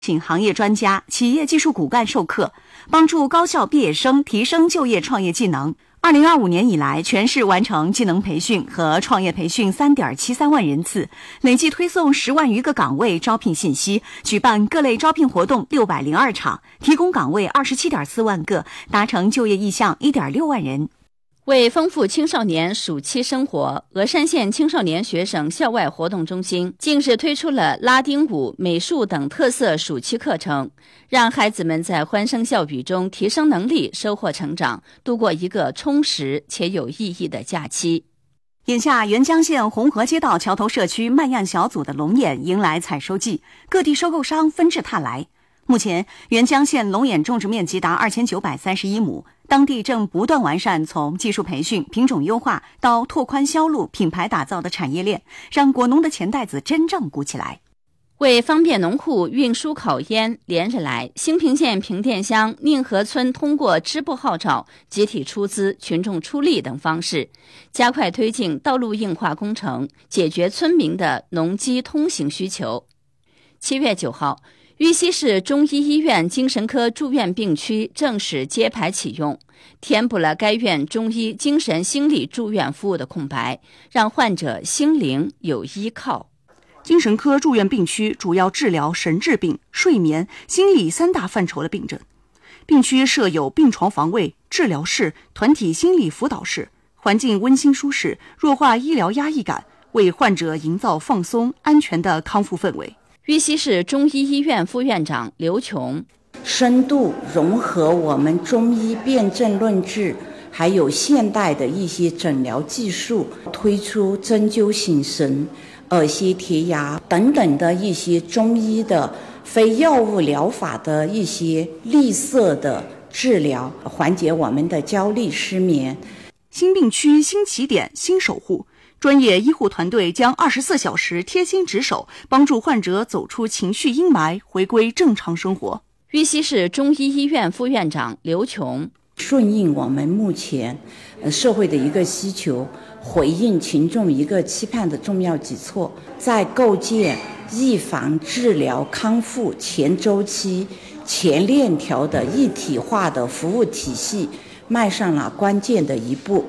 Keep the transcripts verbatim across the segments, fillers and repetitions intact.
请行业专家、企业技术骨干授课，帮助高校毕业生提升就业创业技能。二零二五年以来，全市完成技能培训和创业培训 三点七三万人次，累计推送十万余个岗位招聘信息，举办各类招聘活动六百零二场，提供岗位 二十七点四万个，达成就业意向 一点六万人。 为丰富青少年暑期生活，峨山县青少年学生校外活动中心近日推出了拉丁舞、美术等特色暑期课程，让孩子们在欢声笑语中提升能力，收获成长，度过一个充实且有意义的假期。 眼下，沅江县红河街道桥头社区卖样小组的龙眼迎来采收季，各地收购商纷至沓来。目前，沅江县龙眼种植面积达二千九百三十一亩，当地正不断完善从技术培训、品种优化到拓宽销路、品牌打造的产业链，让果农的钱袋子真正鼓起来。 为方便农户运输烤烟，连日来，兴平县平甸乡宁河村通过支部号召、集体出资、群众出力等方式，加快推进道路硬化工程，解决村民的农机通行需求。七月九号，玉溪市中医医院精神科住院病区正式揭牌启用，填补了该院中医精神心理住院服务的空白，让患者心灵有依靠。 精神科住院病区主要治疗神志病、睡眠、心理三大范畴的病症。病区设有病床房位、治疗室、团体心理辅导室，环境温馨舒适，弱化医疗压抑感，为患者营造放松、安全的康复氛围。 玉溪市中医医院副院长刘琼， 深度融合我们中医辨证论治还有现代的一些诊疗技术，推出针灸醒神、耳穴贴牙等等的一些中医的非药物疗法的一些绿色的治疗，缓解我们的焦虑失眠。 新病区新起点新守护，专业医护团队将二十四小时贴心值守，帮助患者走出情绪阴霾，回归正常生活。 玉溪市中医医院副院长刘琼， 顺应我们目前社会的一个需求，回应群众一个期盼的重要举措，在构建预防、治疗、康复全周期、全链条的一体化的服务体系迈上了关键的一步。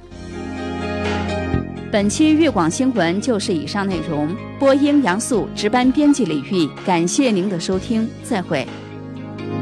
本期粤广新闻就是以上内容，播音杨素，值班编辑李玉，感谢您的收听，再会。